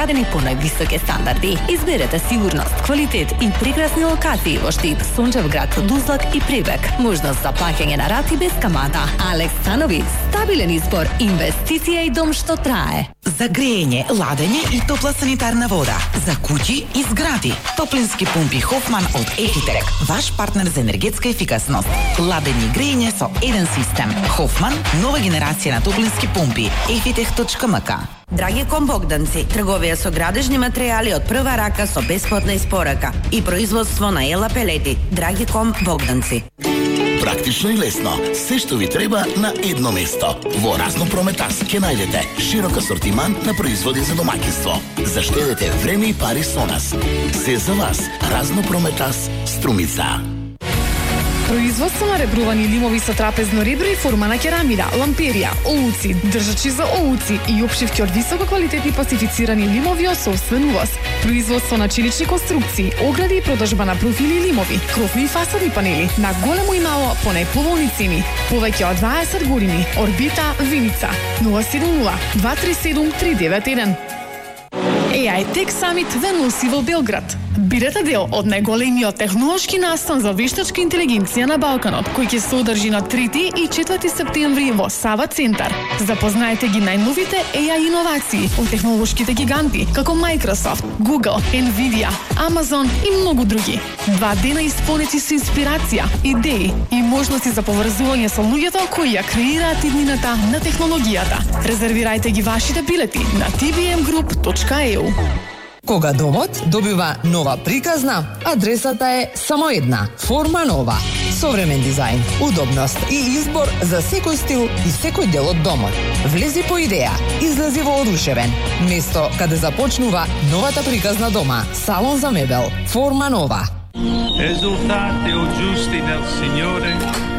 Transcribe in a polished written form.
изградени по највисоки стандарди. Изберете сигурност, квалитет и прекрасни локации во Штип, Сончевград, Дузлак и Прибек. Можност за плаќање на рати без камата. Алекс Станови, стабилен избор, инвестиција и дом што трае. За грејење, ладење и топла санитарна вода. За куќи и згради. Топлински пумпи Хофман од Ефитерек. Ваш партнер за енергетска ефикасност. Ладење и грејење со еден систем. Хофман, нова генерација на топлински пумпи. Efitech.mk. Драгиком Богданци, трговија со градежни материјали од прва рака со бесплатна испорака и производство на ела пелети. Драгиком Богданци. Практично и лесно. Се што ви треба на едно место. Во Разно Прометас ќе најдете широк асортиман на производи за домаќинство. Заштедете време и пари со нас. Се за вас. Разно Прометас, Струмица. Производство на ребрувани лимови со трапезно ребро и форма на керамида, ламперија, оуци, држачи за оуци и опшивки од високо квалитетни пластифицирани лимови од собствен увоз. Производство на челични конструкции, огради и продажба на профили лимови, кровни и фасадни панели на големо и мало по најповолни цени. Повеќе од 20 години. Орбита Виница 070 237 391. AI Tech Summit Венуси во Белград. Бидете дел од најголемиот технолошки настан за вештачка интелигенција на Балканот, кој ќе се одржи на 3 и 4 септември во Сава центар. Запознаете ги најновите AI иновации од технолошките гиганти, како Microsoft, Google, Nvidia, Amazon и многу други. 2 дена исполнети со инспирација, идеи и можности за поврзување со луѓето кои ја креираат иднината на технологијата. Резервирајте ги вашите билети на tbmgroup.eu. Кога домот добива нова приказна, адресата е само една – Форма Нова. Современ дизајн, удобност и избор за секој стил и секој дел од домот. Влези по идеја, излези воодушевен. Место каде започнува новата приказна дома. Салон за мебел. Форма Нова. Esultate o giusti nel Signore